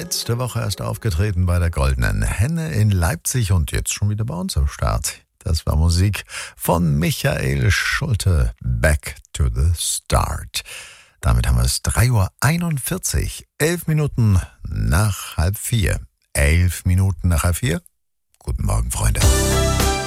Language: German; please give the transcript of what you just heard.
Letzte Woche erst aufgetreten bei der Goldenen Henne in Leipzig und jetzt schon wieder bei uns am Start. Das war Musik von Michael Schulte, Back to the Start. Damit haben wir es 3:41 Uhr, 11 Minuten nach 3:30. 11 Minuten nach 3:30. Guten Morgen, Freunde.